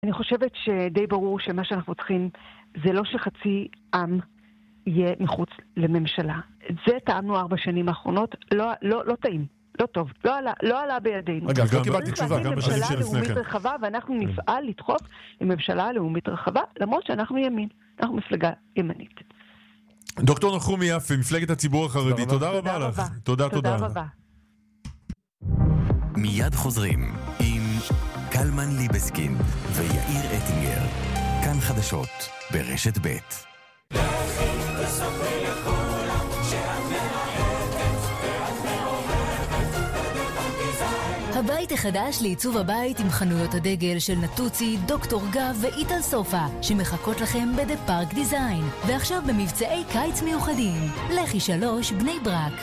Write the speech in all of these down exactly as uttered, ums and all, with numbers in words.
אני חושבת שדי ברור שמה שאנחנו צריכים זה לא שחצי עם יהיה מחוץ לממשלה. זה טעמנו ארבע שנים האחרונות, לא, לא, לא טעים, לא טוב, לא עלה, לא עלה בידינו. רגע, לא קיבלתי תשובה, גם בשנים ממשלה שלפני לאומית כן. רחבה, ואנחנו נפעל לדחוף לממשלה לאומית רחבה, למרות שאנחנו ימין, אנחנו מפלגה ימנית. דוקטור נחומי יפה, מפלגת הציבור החרדי, תודה רבה לך. תודה, תודה. תודה רבה. מיד חוזרים עם קלמן ליבסקין ויאיר אטינגר. כאן חדשות ברשת ב'. הבית החדש לעיצוב הבית עם חנויות הדגל של נטוצי, דוקטור גב ואיטל סופה שמחכות לכם בדה פארק דיזיין, ועכשיו במבצעי קיץ מיוחדים. לכי שלוש בני ברק.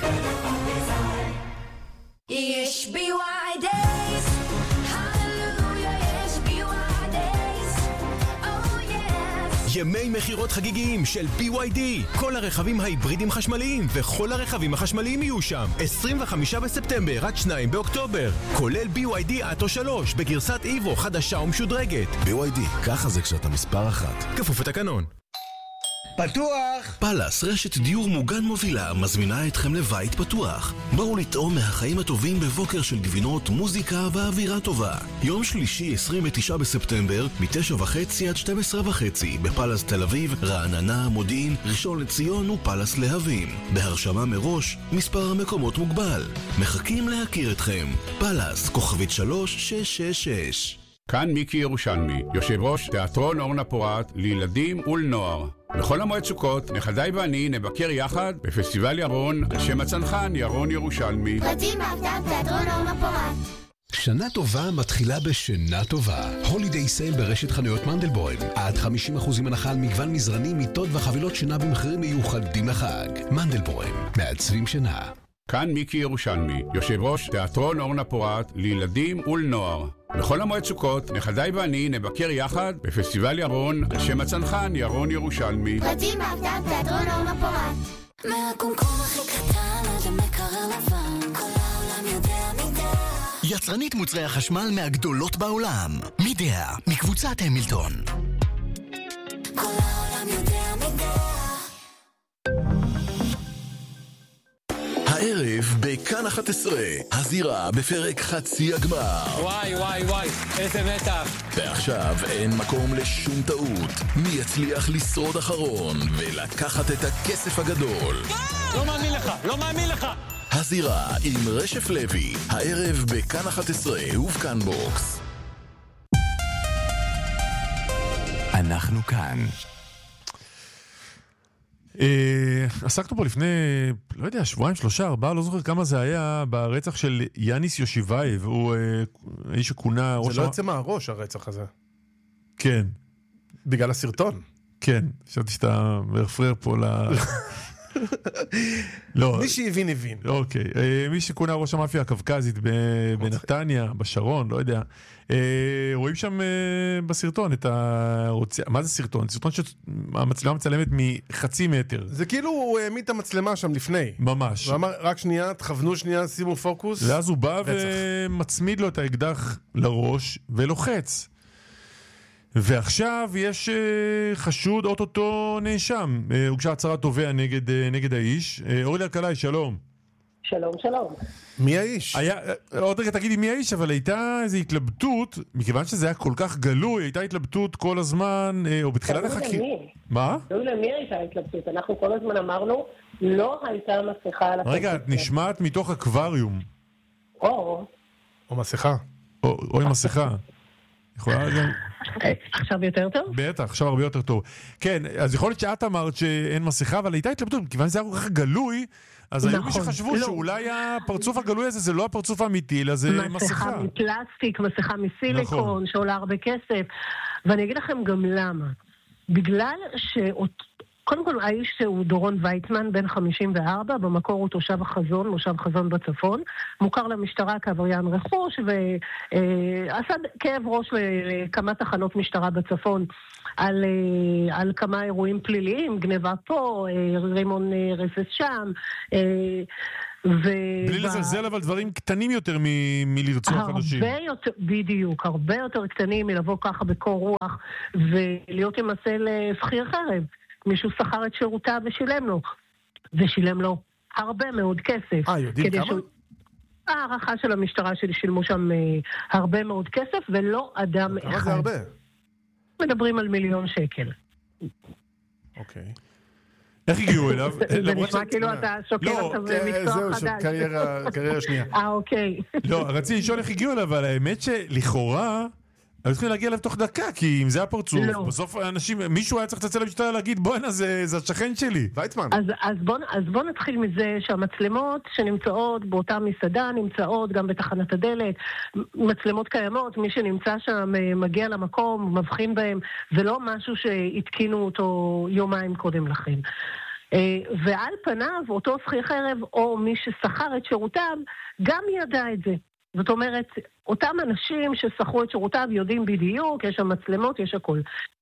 יש בי וואי דייז, הללויה, יש בי וואי דייז, oh yes. ימי מחירות חגיגיים של בי וואי די. כל הרכבים ההיברידים חשמליים וכל הרכבים החשמליים יהיו שם. עשרים וחמישה בספטמבר עד שניים באוקטובר. כולל בי וואי די אטו שלוש בגרסת איבו חדשה ומשודרגת. בי וואי די, ככה זה כשאתה מספר אחת. כפוף לתקנון. פתוח! פלס, רשת דיור מוגן מובילה, מזמינה אתכם לבית פתוח. בואו לטעום מהחיים הטובים בבוקר של גבינות, מוזיקה ואווירה טובה. יום שלישי, עשרים ותשעה בספטמבר, מתשע וחצי עד שתים עשרה וחצי, בפלס תל אביב, רעננה, מודיעין, ראשון לציון ופלס להבים. בהרשמה מראש, מספר המקומות מוגבל. מחכים להכיר אתכם. פלס, כוכבית שלוש שש שש שש. כאן מיקי ירושלמי, יושב ראש תיאטרון אורנה פורת לילדים ולנוער. בכל המועד סוכות, נכדיי ואני נבקר יחד בפסטיבל ירון על שם הצנחן ירון ירושלמי. פרטים באתר תיאטרון אורנה פורת. שנה טובה מתחילה בשנה טובה. הולידיי סייל ברשת חנויות מנדלבוים. עד חמישים אחוז הנחה על מגוון מזרנים, מיטות וחבילות שינה במחירים מיוחדים לחג. מנדלבוים, מעצבים שינה. כאן מיקי ירושלמי, יושב ראש תיאטרון אורנה פורת לילדים ולנוער. בכל המועד סוכות, נכדיי ואני נבקר יחד בפסטיבל ירון על שם הצנחן ירון ירושלמי. פרטים באתר תיאטרון אורנה פורת. מהקומקום הכי קטן עד המקרר לבן, כל העולם יודע מידע. יצרנית מוצרי החשמל מהגדולות בעולם. מידע, מקבוצת המילטון. כל העולם יודע מידע. הערב בכאן אחת עשרה, הזירה בפרק חצי הגמר. וואי וואי וואי, איזה מתח. ועכשיו אין מקום לשום טעות. מי יצליח לשרוד אחרון ולקחת את הכסף הגדול? לא מאמין לך, לא מאמין לך. הזירה עם רשף לוי, הערב בכאן אחת עשרה ובכאן בוקס. אנחנו כאן. עסקנו פה לפני, לא יודע, שבועיים, שלושה, ארבעה, לא זוכר כמה זה היה, ברצח של יאניס יושיבייב. הוא איש שכונה... זה לא יוצא מהראש הרצח הזה. כן. בגלל הסרטון. כן, חשבתי שאתה מרפרר פה ל... מי שהבין הבין. אוקיי, מי שכונה ראש המאפיה הקווקזית בנתניה, בשרון, לא יודע. רואים שם בסרטון את הרוצח. מה זה סרטון? סרטון שהמצלמה מצלמת מחצי מטר. זה כאילו הוא העמיד את המצלמה שם לפני. ממש. הוא אמר, רק שנייה, תכוונו שנייה, שימו פוקוס. ואז הוא בא ומצמיד לו את האקדח לראש ולוחץ. ועכשיו יש חשוד, אוטוטו נאשם. הוגשה הצהרת תובע נגד, נגד האיש. אורלי אלקלעי, שלום. שלום, שלום. מי האיש? היה, עוד רגע תגידי מי האיש, אבל הייתה איזו התלבטות, מכיוון שזה היה כל כך גלוי, הייתה התלבטות כל הזמן, או בתחילת החקירה. מה? לא למי הייתה התלבטות? אנחנו כל הזמן אמרנו, לא הייתה מסכה על הכסף. רגע, את נשמעת מתוך אקווריום. או. או מסכה. או, או עם מסכה. יכולה גם... עכשיו יותר טוב? בטח, עכשיו הרבה יותר טוב. כן, אז יכול להיות שאת אמרת שאין מסכה, אבל הייתה התלבטות, כיוון שזה היה כל כך גלוי, אז היו מי שחשבו שאולי הפרצוף הגלוי הזה זה לא הפרצוף האמיתי, אלא זה מסכה. מסכה מפלסטיק, מסכה מסיליקון, שעולה הרבה כסף. ואני אגיד לכם גם למה. בגלל שאות... קודם כל, האיש הוא דורון וייטמן, בן חמישים וארבע, במקור הוא תושב החזון, מושב חזון בצפון, מוכר למשטרה כעבריין רכוש, ועשה כאב ראש לכמה תחנות משטרה בצפון, על, על כמה אירועים פליליים, גניבה פה, רימון רסס שם, בלי לזלזל אבל דברים קטנים יותר מלרצוח אנשים. הרבה יותר, בדיוק, הרבה יותר קטנים מלבוא ככה בקור רוח ולהיות למעשה לשכיר חרב. מישהו שכר את שירותיו ושילם לו. ושילם לו הרבה מאוד כסף. אה, יודעים כמה? שהוא... הערכה של המשטרה ששילמו שם אה, הרבה מאוד כסף, ולא אדם אחד. כמה זה הרבה? מדברים על מיליון שקל. אוקיי. איך הגיעו אליו? זה נשמע כאילו אתה שוקל עכשיו מקצוע חדש. זהו, קריירה שנייה. אה, אוקיי. לא, רציתי לשאול איך הגיעו אליו, אבל האמת שלכאורה... היו צריכים להגיע אליו תוך דקה, כי אם זה הפרצוף, לא. בסוף האנשים, מישהו היה צריך לצלצל למשטרה להגיד, בוא הנה, זה, זה השכן שלי. ויצמן. אז, אז, בוא, אז בוא נתחיל מזה שהמצלמות שנמצאות באותה מסעדה, נמצאות גם בתחנת הדלת, מצלמות קיימות, מי שנמצא שם מגיע למקום, מבחין בהם, זה לא משהו שהתקינו אותו יומיים קודם לכן. ועל פניו, אותו שכיר חרב, או מי ששכר את שירותיו, גם ידע את זה. זאת אומרת, אותם אנשים ששכרו את שירותיו יודעים בדיוק, יש שם מצלמות, יש הכל.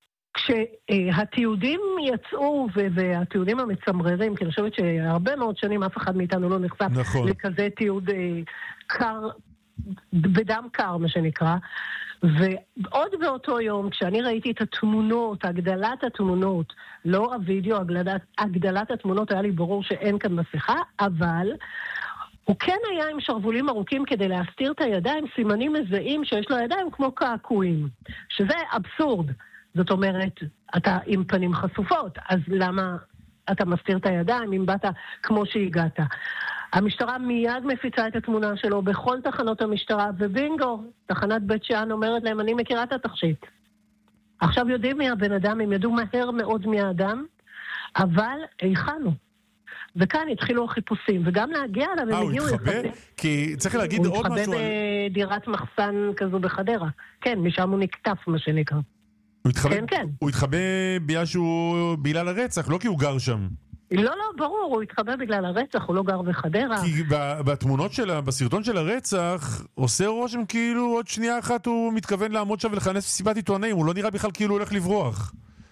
כשהתיעודים יצאו, והתיעודים המצמררים, כי אני חושבת שהרבה מאוד שנים אף אחד מאיתנו לא נחשף נכון. לכזה תיעוד קר, בדם קר, מה שנקרא. ועוד באותו יום, כשאני ראיתי את התמונות, הגדלת התמונות, לא הווידאו, הגדלת, הגדלת התמונות, היה לי ברור שאין כאן מסכה, אבל... הוא כן היה עם שרבולים ארוכים כדי להסתיר את הידיים, סימנים מזהים שיש לו ידיים כמו קעקועים, שזה אבסורד. זאת אומרת, אתה עם פנים חשופות, אז למה אתה מסתיר את הידיים אם באת כמו שהגעת? המשטרה מיד מפיצה את התמונה שלו בכל תחנות המשטרה, ובינגו, תחנת בית שאן אומרת להם, אני מכירה את התכשיט. עכשיו יודעים מי הבן אדם, הם ידעו מהר מאוד מי האדם, אבל היכנו. וכאן התחילו החיפושים, וגם להגיע אליו, אה, הוא התחבא? כי צריך להגיד עוד משהו... הוא התחבא בדירת מחסן כזו בחדרה. כן, משם הוא נקטף, מה שנקרא. הוא התחבא? כן, כן. הוא התחבא בגלל שהוא... בגלל הרצח, לא כי הוא גר שם. לא, לא, ברור, הוא התחבא בגלל הרצח, הוא לא גר בחדרה. כי בתמונות שלה, בסרטון של הרצח, עושה רושם כאילו עוד שנייה אחת הוא מתכוון לעמוד שם ולכנס סיבת עיתונאים, הוא לא נראה בכלל כאילו הוא הולך לברוח.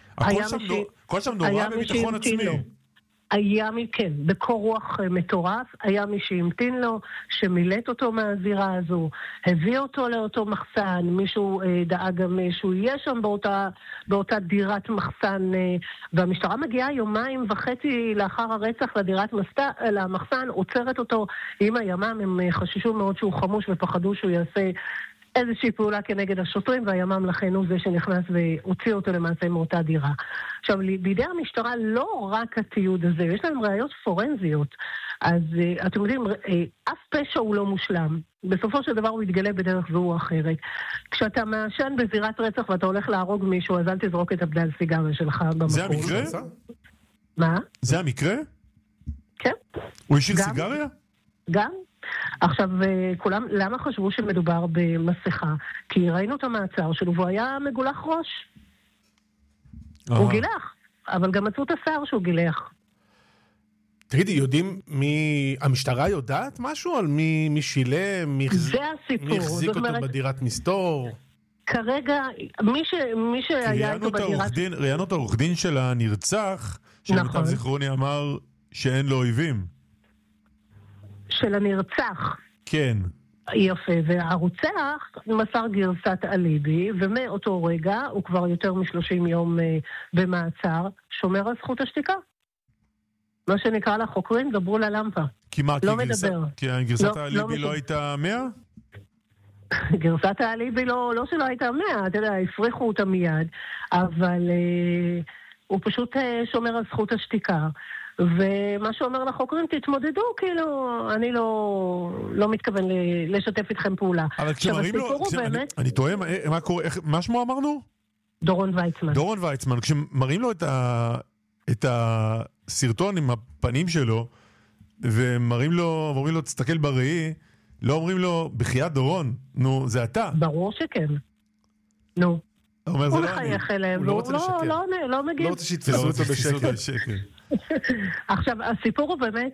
הכל שם נורא בביטחון עצמי. היה מי, כן, בקור רוח מטורף, היה מי שהמתין לו, שמילט אותו מהזירה הזו, הביא אותו לאותו מחסן, מישהו אה, דאג גם שהוא יהיה שם באותה, באותה דירת מחסן, אה, והמשטרה מגיעה יומיים וחצי לאחר הרצח לדירת מסת, למחסן, עוצרת אותו עם הימ"מ, הם חששו מאוד שהוא חמוש ופחדו שהוא יעשה איזושהי פעולה כנגד השוטרים, והימ"מ לכן הוא זה שנכנס והוציא אותו למעשה מאותה דירה. עכשיו, בידי המשטרה לא רק התיעוד הזה, יש להם ראיות פורנזיות. אז אתם יודעים, אף פשע הוא לא מושלם. בסופו של דבר הוא יתגלה בדרך זו או אחרת. כשאתה מעשן בזירת רצח ואתה הולך להרוג מישהו, אז אל תזרוק את הבדל סיגריה שלך במקום. זה המקרה? מה? זה המקרה? כן. הוא השאיר סיגריה? גם. עכשיו, כולם, למה חשבו שמדובר במסכה? כי ראינו את המעצר שלו, והוא היה מגולח ראש. הוא גילח, אבל גם מצאו את השיער שהוא גילח. תגידי, יודעים מי... המשטרה יודעת משהו על מי, מי שילם? מי זה הסיפור. מי החזיק אותו אומרת... בדירת מסתור? כרגע, מי, ש... מי שהיה איתו בדירת... ראיינו את העורך דין של הנרצח, שלמיטב זיכרוני אמר שאין לו אויבים. של הנרצח. כן. יפה, והרוצח מסר גרסת אליבי, ומאותו רגע הוא כבר יותר משלושים יום במעצר, שומר על זכות השתיקה. מה שנקרא לחוקרים, דברו ללמפה. כי מה, לא כי גרסת, מדבר. כי גרסת לא, האליבי לא, לא הייתה מאה? גרסת האליבי לא, לא שלא הייתה מאה, אתה יודע, הפריחו אותה מיד, אבל אה, הוא פשוט אה, שומר על זכות השתיקה. ומה שאומר לחוקרים, תתמודדו, כאילו, אני לא, לא מתכוון לשתף איתכם פעולה. אבל כשמראים לו, כש... באמת... אני, אני טועה, מה, מה קורה, איך, מה שמו אמרנו? דורון ויצמן. דורון ויצמן, כשמראים לו את, ה, את הסרטון עם הפנים שלו, ומראים לו, אומרים לו, תסתכל בראי, לא אומרים לו, בחייאת דורון, נו, זה אתה. ברור שכן. נו. הוא לא מחייך אליהם, הוא לא, לא, לא, לא, לא מגיב. לא רוצה שיתפסו אותו בשקל. עכשיו, הסיפור הוא באמת,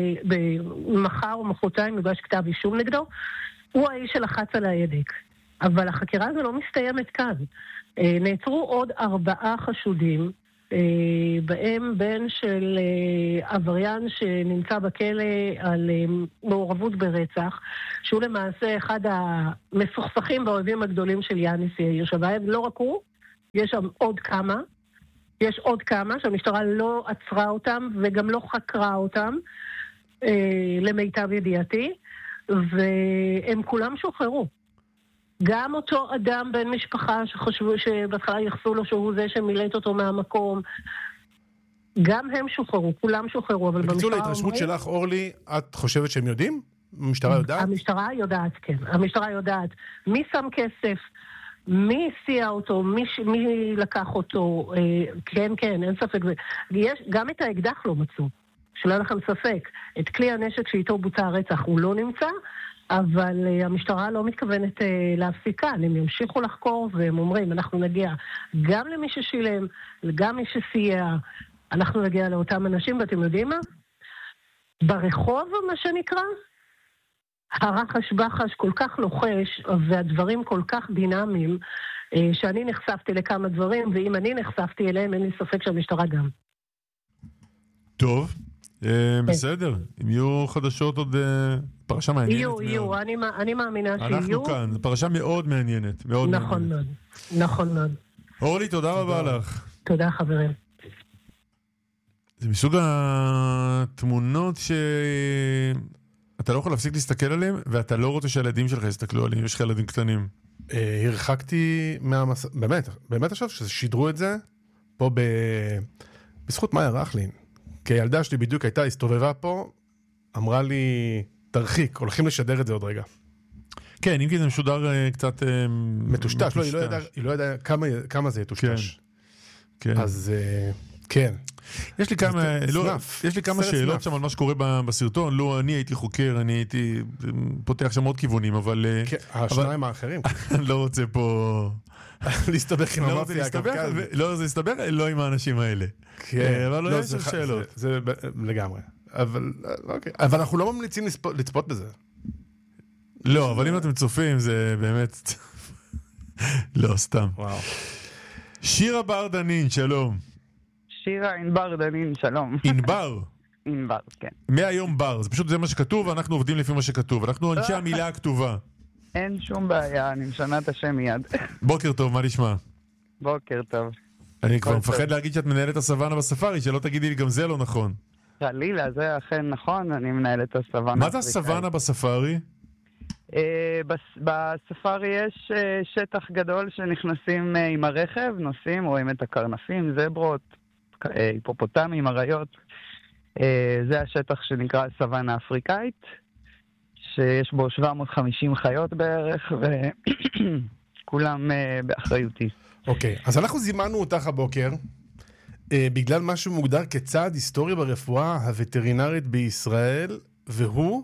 מחר או מחרתיים יוגש כתב אישום נגדו, הוא האיש שלחץ על ההדק. אבל החקירה הזו לא מסתיימת כאן. נעצרו עוד ארבעה חשודים בהם בן של עבריין שנמצא בכלא על מעורבות ברצח, שהוא למעשה אחד המסוכסכים באויבים הגדולים של יאניס יאיר שבייב. לא רק הוא, יש שם עוד כמה, יש עוד כמה שהמשטרה לא עצרה אותם וגם לא חקרה אותם, למיטב ידיעתי, והם כולם שוחררו. גם אותו אדם בן משפחה שחשבו שבהתחלה יחסו לו שהוא זה שמילט אותו מהמקום, גם הם שוחררו, כולם שוחררו, אבל במשטרה... בקיצור להתרשמות שלך, אורלי, את חושבת שהם יודעים? המשטרה יודעת? המשטרה יודעת, כן. המשטרה יודעת מי שם כסף, מי הסיע אותו, מי, מי לקח אותו, כן, כן, אין ספק. יש, גם את האקדח לא מצאו, שלא לכם ספק. את כלי הנשק שאיתו בוצע הרצח הוא לא נמצא, אבל uh, המשטרה לא מתכוונת uh, להפסיקה, הם ימשיכו לחקור והם אומרים, אנחנו נגיע גם למי ששילם, גם מי שסייע, אנחנו נגיע לאותם אנשים, ואתם יודעים מה? ברחוב, מה שנקרא, הרחש בחש כל כך לוחש, והדברים כל כך דינמיים, uh, שאני נחשפתי לכמה דברים, ואם אני נחשפתי אליהם, אין לי ספק שהמשטרה גם. טוב. בסדר, אם יהיו חדשות עוד פרשה מעניינת מאוד. יהיו, יהיו, אני מאמינה שיהיו. אנחנו כאן, זו פרשה מאוד מעניינת. נכון מאוד, נכון מאוד. אורלי, תודה רבה לך. תודה חברים. זה מסוג התמונות שאתה לא יכול להפסיק להסתכל עליהם, ואתה לא רוצה שהילדים שלך יסתכלו עליהם, יש לך ילדים קטנים. הרחקתי מהמס... באמת, באמת עכשיו ששידרו את זה, פה בזכות מאיה רכלין. כי הילדה שלי בדיוק הייתה, הסתובבה פה, אמרה לי, תרחיק, הולכים לשדר את זה עוד רגע. כן, אם כי זה משודר קצת מטושטש, לא, היא לא ידעה כמה זה יטושטש. כן. אז כן. יש לי כמה, יש לי כמה שאלות שם על מה שקורה בסרטון. לא, אני הייתי חוקר, אני הייתי פותח שם עוד כיוונים, אבל... השניים האחרים. אני לא רוצה פה... להסתבך עם המאפיה הקווקזית. לא, זה להסתבך לא עם האנשים האלה. כן. אבל לא, יש שם שאלות. זה לגמרי. אבל אנחנו לא ממליצים לצפות בזה. לא, אבל אם אתם צופים, זה באמת... לא, סתם. וואו. שירה בר דנין, שלום. שירה ענבר דנין, שלום. ענבר? ענבר, כן. מהיום בר, זה פשוט זה מה שכתוב, ואנחנו עובדים לפי מה שכתוב. אנחנו אנשי המילה הכתובה. אין שום בעיה, אני משנה את השם מיד. בוקר טוב, מה נשמע? בוקר טוב. אני כבר מפחד להגיד שאת מנהלת הסוואנה בספארי, שלא תגידי לי גם זה לא נכון. חלילה, זה אכן נכון, אני מנהלת הסוואנה. מה זה הסוואנה בספארי? בספארי יש שטח גדול שנכנסים עם הרכב, נוסעים, רואים את הקרנפים, זברות, היפופוטמים, אריות. זה השטח שנקרא הסוואנה האפריקאית, שיש בו שבע מאות וחמישים חיות בערך, וכולם באחריותי. אוקיי, אז אנחנו זימנו אותך הבוקר, בגלל משהו מוגדר כצעד היסטורי ברפואה הווטרינרית בישראל, והוא?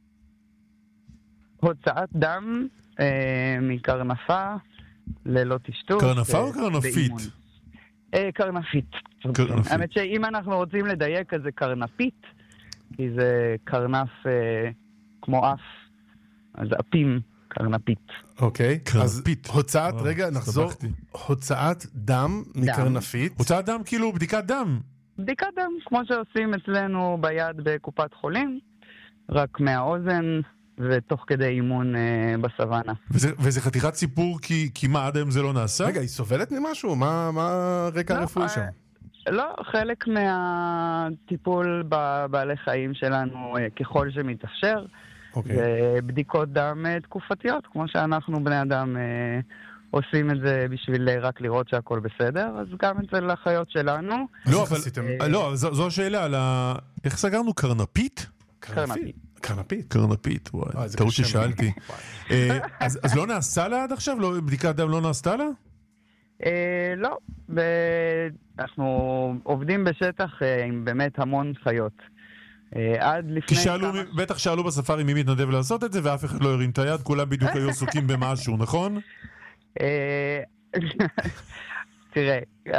הוצאת דם אה, מקרנפה ללא תשטוף. קרנפה או קרנפית? אה, קרנפית. קרנפית. האמת שאם אנחנו רוצים לדייק, אז זה קרנפית, כי זה קרנף אה, כמו אף, אז אפים קרנפית. אוקיי, קרנפית. אז הוצאת, וואו, רגע, נחזור, סבכתי. הוצאת דם מקרנפית. דם. הוצאת דם כאילו בדיקת דם. בדיקת דם, כמו שעושים אצלנו ביד בקופת חולים, רק מהאוזן, ותוך כדי אימון אה, בסוואנה. וזה, וזה חתיכת סיפור כי, כי מה, עד היום זה לא נעשה? רגע, היא סובלת ממשהו? מה, מה הרקע הרפואי שם? לא, חלק מהטיפול בבעלי חיים שלנו אה, ככל שמתאפשר, אוקיי. זה בדיקות דם אה, תקופתיות, כמו שאנחנו בני אדם אה, עושים את זה בשביל רק לראות שהכל בסדר, אז גם אצל החיות שלנו. לא, אבל, אה, לא, זו, זו השאלה על ה... איך סגרנו? קרנפית? קרנפית. קרנפית? קרנפית, וואי, טעות ששאלתי. אז לא נעשה לה עד עכשיו? בדיקת דם לא נעשתה לה? לא, אנחנו עובדים בשטח עם באמת המון חיות. עד לפני... כי בטח שאלו בספארי מי מתנדב לעשות את זה, ואף אחד לא הרים את היד, כולם בדיוק היו עסוקים במשהו, נכון? תראה,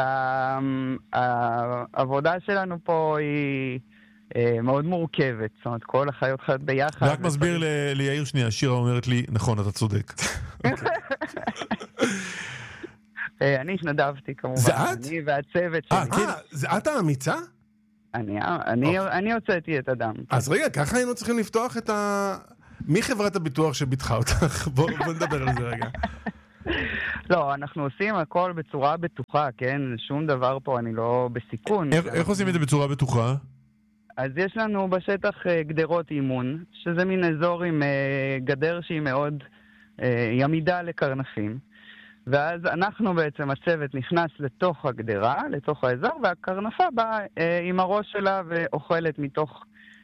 העבודה שלנו פה היא... מאוד מורכבת, זאת אומרת, כל החיות חיות ביחד. רק מסביר ליאיר שנייה, שירה אומרת לי, נכון, אתה צודק. אני התנדבתי כמובן. זה את? אני והצוות שלי. אה, כן. זה את האמיצה? אני, אני, אני הוצאתי את הדם. אז רגע, ככה היינו צריכים לפתוח את ה... מי חברת הביטוח שביטחה אותך? בוא, בוא נדבר על זה רגע. לא, אנחנו עושים הכל בצורה בטוחה, כן? שום דבר פה, אני לא בסיכון. איך, איך עושים את זה בצורה בטוחה? אז יש לנו בשטח גדרות אימון, שזה מין אזור עם גדר שהיא מאוד ימידה לקרנפים. ואז אנחנו בעצם, הצוות נכנס לתוך הגדרה, לתוך האזור, והקרנפה באה עם הראש שלה ואוכלת מתוך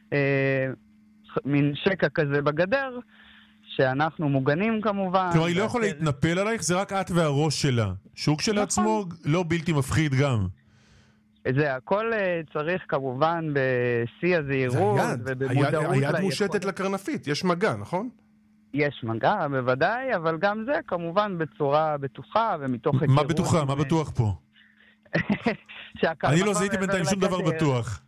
מין שקע כזה בגדר, שאנחנו מוגנים כמובן. כלומר, היא לא יכולה להתנפל עלייך, זה רק את והראש שלה. שוק של עצמו לא בלתי מפחיד גם. זה הכל צריך כמובן בשיא הזהירות ובמודעות ליכולת. היד מושטת לקרנפית, יש מגע, נכון? יש מגע, בוודאי, אבל גם זה כמובן בצורה בטוחה ומתוך היכרות. מה בטוחה? מה בטוח פה? אני לא זיהיתי בינתיים שום דבר בטוח.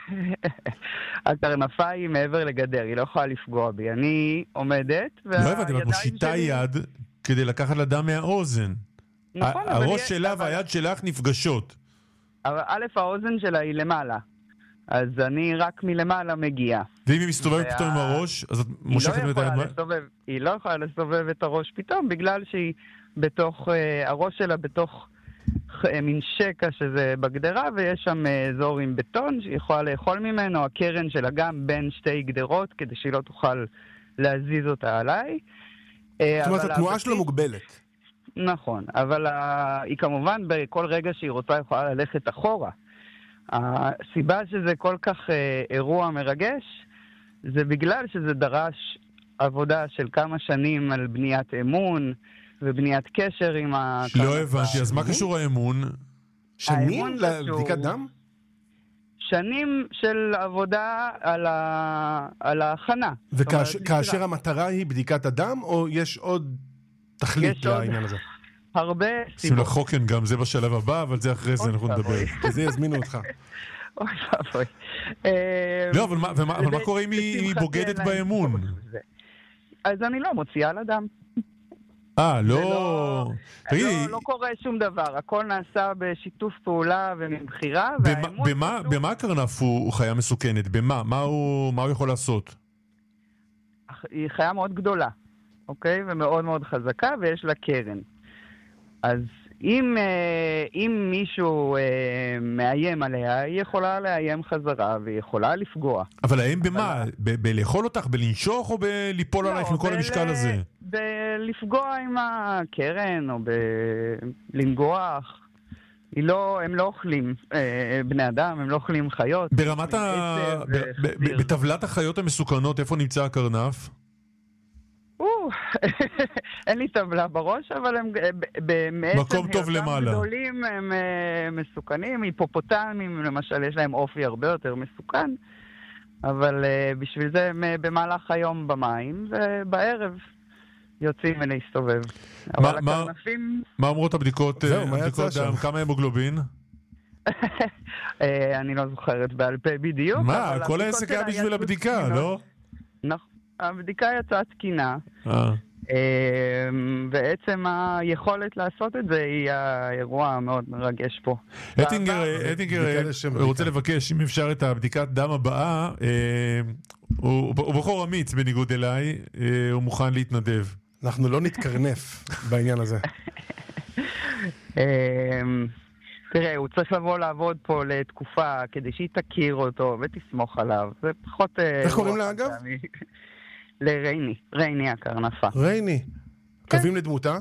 הקרנפה היא מעבר לגדר, היא לא יכולה לפגוע בי. אני עומדת, לא הבנתי, אבל מושיטה יד כדי לקחת לדם מהאוזן. הראש שלה והיד שלך נפגשות. אבל א', האוזן שלה היא למעלה. אז אני רק מלמעלה מגיע. ואם היא מסתובבת פתאום עם הראש, אז את מושכת את היד? היא לא יכולה לסובב את הראש פתאום, בגלל שהיא בתוך, הראש שלה בתוך מין שקע שזה בגדרה, ויש שם אזור עם בטון שהיא יכולה לאכול ממנו, הקרן שלה גם בין שתי גדרות, כדי שהיא לא תוכל להזיז אותה עליי. זאת אומרת, התנועה שלה מוגבלת. נכון, אבל היא כמובן בכל רגע שהיא רוצה יכולה ללכת אחורה. הסיבה שזה כל כך אירוע מרגש, זה בגלל שזה דרש עבודה של כמה שנים על בניית אמון, ובניית קשר עם ה... לא הבנתי, אז מה קשור האמון? שנים לבדיקת דם? שנים של עבודה על, ה... על ההכנה. וכאשר המטרה היא בדיקת הדם, או יש עוד תכלית לעניין הזה? הרבה סיבות. שים לחוקן גם, זה בשלב הבא, אבל זה אחרי זה אנחנו נדבר. זה יזמינו אותך. אוי ואבוי. לא, אבל מה קורה אם היא בוגדת באמון? אז אני לא מוציאה לדם. אה, לא... לא קורה שום דבר, הכל נעשה בשיתוף פעולה ומבחירה. במה הקרנף הוא חיה מסוכנת? במה? מה הוא יכול לעשות? היא חיה מאוד גדולה, אוקיי? ומאוד מאוד חזקה, ויש לה קרן. אז אם, אם מישהו מאיים עליה, היא יכולה לאיים חזרה, והיא יכולה לפגוע. אבל האם במה? בלאכול אותך? בלנשוך או בליפול עלייך מכל המשקל הזה? בלפגוע עם הקרן, או בלנגוח. לא, הם לא אוכלים בני אדם, הם לא אוכלים חיות. ברמת ה... בטבלת החיות המסוכנות, איפה נמצא הקרנף? אין לי טבלה בראש, אבל הם מקום טוב למעלה. גדולים הם מסוכנים, היפופוטמים למשל, יש להם אופי הרבה יותר מסוכן, אבל בשביל זה הם במהלך היום במים, ובערב יוצאים ולהסתובב. אבל הקרנפים... מה אומרות הבדיקות דם? כמה המוגלובין? אני לא זוכרת בעל פה בדיוק. מה? כל העסק היה בשביל הבדיקה, לא? נכון. הבדיקה יצאה תקינה, בעצם היכולת לעשות את זה היא האירוע המאוד מרגש פה. אטינגר, אטינגר רוצה לבקש, אם אפשר את הבדיקת דם הבאה, הוא בחור אמיץ בניגוד אליי, הוא מוכן להתנדב. אנחנו לא נתקרנף בעניין הזה. תראה, הוא צריך לבוא לעבוד פה לתקופה כדי שהיא תכיר אותו ותסמוך עליו. זה פחות... איך קוראים לה אגב? לרייני, רייני הקרנפה. רייני. קווים לדמותה?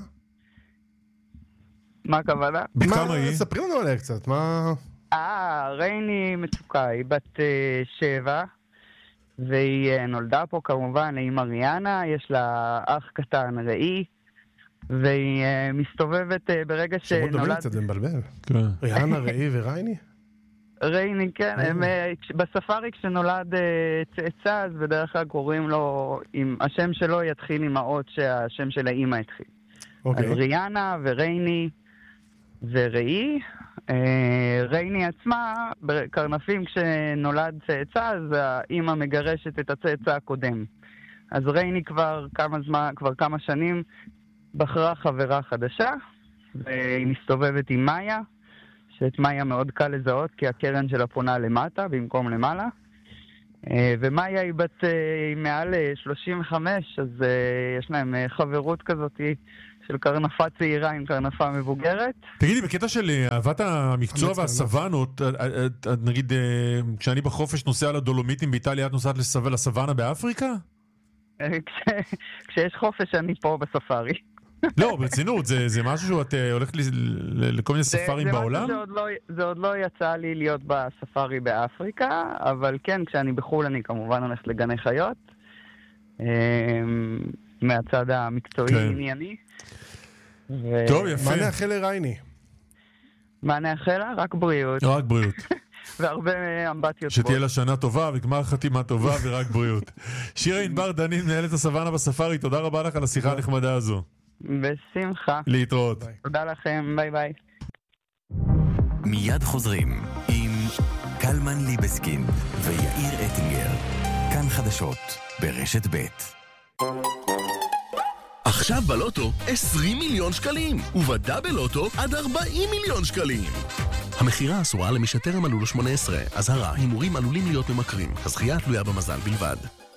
מה הכוונה? בכמה היא? ספרי לנו עליה קצת, מה... אה, רייני מצוקה, היא בת שבע, והיא נולדה פה כמובן לאמא ריאנה, יש לה אח קטן ראי, והיא מסתובבת ברגע שנולד... שמות דומים קצת, זה מבלבל. ריאנה, ראי ורייני? רייני, כן. הם, בספארי כשנולד צאצא, אז בדרך כלל קוראים לו, עם, השם שלו יתחיל עם האות שהשם של האמא התחיל. Okay. אז ריאנה ורייני וראי. רייני עצמה, בקרנפים כשנולד צאצא, אז האמא מגרשת את הצאצא הקודם. אז רייני כבר כמה זמן, כבר כמה שנים בחרה חברה חדשה, והיא מסתובבת עם מאיה, שאת מאיה מאוד קל לזהות, כי הקרן שלה פונה למטה במקום למעלה. ומאיה היא בת מעל שלושים וחמש, אז יש להם חברות כזאת של קרנפה צעירה עם קרנפה מבוגרת. תגידי, בקטע של אהבת המקצוע והסוונות, נגיד, כשאני בחופש נוסע לדולומיטים באיטליה, את נוסעת לסוואנה באפריקה? כשיש חופש אני פה בספארי. לא, ברצינות, זה משהו שאת הולכת לכל מיני ספארים בעולם? זה עוד לא יצא לי להיות בספארי באפריקה, אבל כן, כשאני בחול אני כמובן הולכת לגני חיות, מהצד המקצועי ענייני. טוב, יפה. מה נאחל לרייני? מה נאחל לה? רק בריאות. רק בריאות. והרבה אמבטיות. שתהיה לה שנה טובה וגמר חתימה טובה ורק בריאות. שירה ענבר דנין, מנהלת הסוואנה בספארי, תודה רבה לך על השיחה הנחמדה הזו. בשמחה. להתראות. תודה לכם, ביי ביי. מיד חוזרים עם קלמן ליבסקין ויאיר אטינגר. כאן חדשות ברשת ב'. עכשיו בלוטו עשרים מיליון שקלים, ובדאבל לוטו עד ארבעים מיליון שקלים. המחירה אסורה למי שטרם מלאו לו שמונה עשרה. אזהרה, הימורים עלולים להיות ממכרים. הזכייה תלויה במזל בלבד.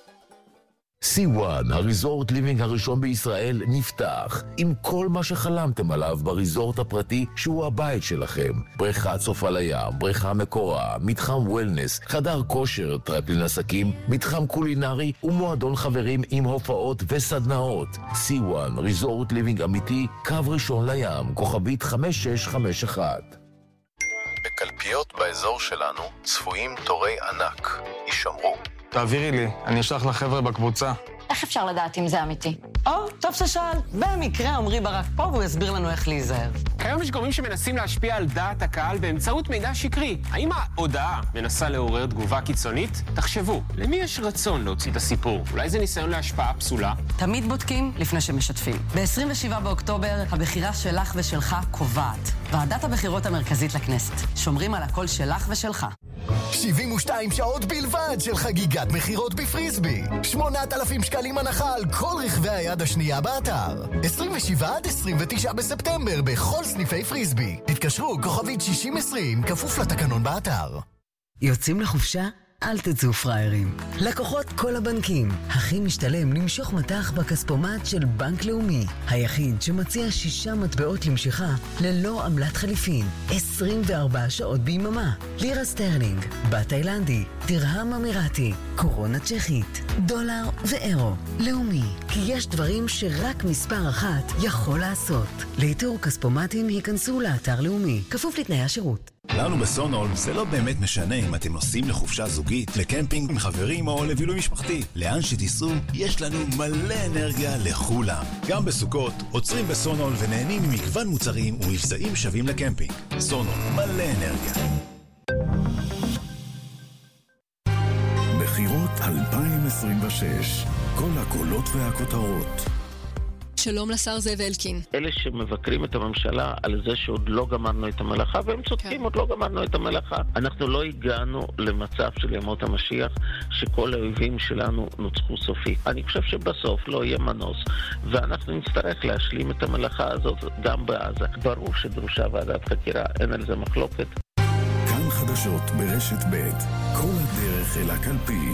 סי וואן, הריזורט ליבינג הראשון בישראל, נפתח עם כל מה שחלמתם עליו בריזורט הפרטי שהוא הבית שלכם. בריכת סוף על הים, בריכה מקורה, מתחם וולנס, חדר כושר, טרפלין עסקים, מתחם קולינרי ומועדון חברים עם הופעות וסדנאות. סי וואן, ריזורט ליבינג אמיתי, קו ראשון לים, כוכבית חמש שש חמש אחת. בקלפיות באזור שלנו צפויים תורי ענק. יישמרו. תעבירי לי, אני אשלח לחבר'ה בקבוצה. איך אפשר לדעת אם זה אמיתי? או, טוב ששאל. במקרה עמרי ברק פה והוא יסביר לנו איך להיזהר. כיום יש גורמים שמנסים להשפיע על דעת הקהל באמצעות מידע שקרי. האם ההודעה מנסה לעורר תגובה קיצונית? תחשבו, למי יש רצון להוציא את הסיפור? אולי זה ניסיון להשפעה פסולה? תמיד בודקים לפני שמשתפים. ב-עשרים ושבעה באוקטובר, הבחירה שלך ושלך קובעת. ועדת הבחירות המרכזית לכנסת. שומרים על הקול שלך ושלך. שבעים ושתיים שעות בלבד של חגיגת מחירות בפריסבי. שמונת אלפים שקלים הנחה על כל רכבי היד השנייה באתר. עשרים ושבעה עד עשרים ותשעה בספטמבר בכל סניפי פריסבי. התקשרו כוכבית שישים עשרים, כפוף לתקנון באתר. יוצאים לחופשה? אל תצאו פריירים. לקוחות כל הבנקים. הכי משתלם למשוך מטח בכספומט של בנק לאומי. היחיד שמציע שישה מטבעות למשיכה ללא עמלת חליפין. עשרים וארבע שעות ביממה. לירה סטרלינג, בת תאילנדי, דרהם אמירתי, קורונה צ'כית, דולר ואירו. לאומי. כי יש דברים שרק מספר אחת יכול לעשות. לאיתור כספומטים היכנסו לאתר לאומי. כפוף לתנאי השירות. לנו בסונול זה לא באמת משנה אם אתם נוסעים לחופשה זוגית, לקמפינג עם חברים או לבילוי משפחתי. לאן שתיסעו, יש לנו מלא אנרגיה לכולם. גם בסוכות, עוצרים בסונול ונהנים ממגוון מוצרים ומבצעים שווים לקמפינג. סונול, מלא אנרגיה. בחירות אלפיים עשרים ושש, כל הקולות והכותרות. שלום לשר זאב אלקין. אלה שמבקרים את הממשלה על זה שעוד לא גמרנו את המלאכה, והם צודקים, עוד לא גמרנו את המלאכה. אנחנו לא הגענו למצב של ימות המשיח, שכל האויבים שלנו נוצחו סופית. אני חושב שבסוף לא יהיה מנוס, ואנחנו נצטרך להשלים את המלאכה הזאת גם בעזה. ברור שדרושה ועדת חקירה, אין על זה מחלוקת. כאן חדשות ברשת ב', כל הדרך אל הקלפי.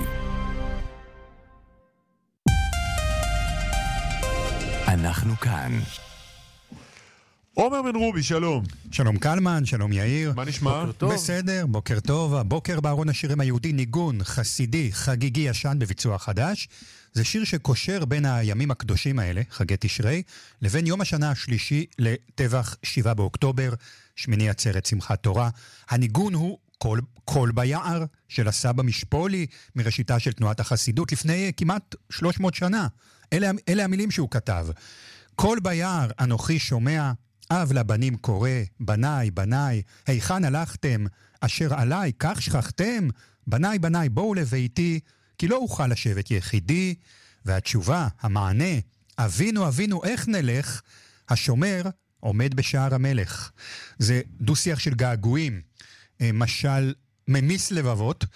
אנחנו כאן. עומר בן רובי, שלום. שלום קלמן, שלום יאיר. מה נשמע? בוקר טוב. בסדר, בוקר טוב. הבוקר בארון השירים היהודי ניגון חסידי חגיגי ישן בביצוע חדש. זה שיר שקושר בין הימים הקדושים האלה, חגי תשרי, לבין יום השנה השלישי לטבח שבעה באוקטובר, שמיני עצרת שמחת תורה. הניגון הוא קול, קול ביער של הסבא משפולי, מראשיתה של תנועת החסידות, לפני כמעט שלוש מאות שנה. אלה, אלה המילים שהוא כתב. קול ביער אנוכי שומע, אב לבנים קורא, בניי, בניי, היכן הלכתם, אשר עליי, כך שכחתם, בניי, בניי, בואו לביתי, כי לא אוכל לשבת יחידי. והתשובה, המענה, אבינו, אבינו, איך נלך? השומר עומד בשער המלך. זה דו-שיח של געגועים, משל ממיס לבבות,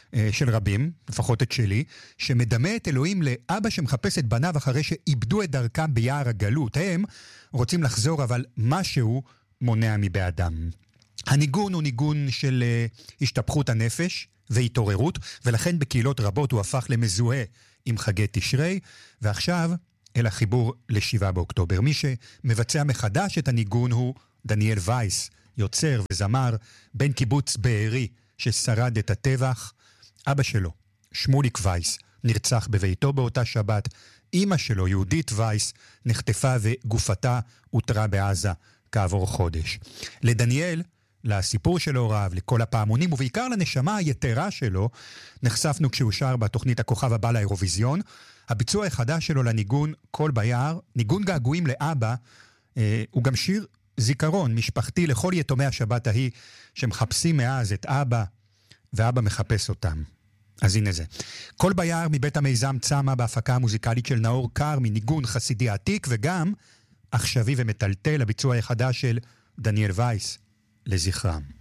של רבים, לפחות את שלי, שמדמה את אלוהים לאבא שמחפש את בניו אחרי שאיבדו את דרכם ביער הגלות. הם רוצים לחזור, אבל משהו מונע מבעדם. הניגון הוא ניגון של uh, השתפכות הנפש והתעוררות, ולכן בקהילות רבות הוא הפך למזוהה עם חגי תשרי, ועכשיו אל החיבור לשבעה באוקטובר. מי שמבצע מחדש את הניגון הוא דניאל וייס, יוצר וזמר בן קיבוץ בארי ששרד את הטבח. אבא שלו, שמוליק וייס, נרצח בביתו באותה שבת. אמא שלו, יהודית וייס, נחטפה וגופתה הותרה בעזה כעבור חודש. לדניאל, לסיפור של הוריו, לכל הפעמונים, ובעיקר לנשמה היתרה שלו, נחשפנו כשהוא שר בתוכנית הכוכב הבא לאירוויזיון. הביצוע החדש שלו לניגון קול ביער, ניגון געגועים לאבא, אה, הוא גם שיר זיכרון משפחתי לכל יתומי השבת ההיא, שמחפשים מאז את אבא, ואבא מחפש אותם. אז הנה זה. קול ביער מבית המיזם צמה, בהפקה המוזיקלית של נאור קר, מניגון חסידי עתיק, וגם עכשווי ומטלטל, הביצוע החדש של דניאל וייס, לזכרם.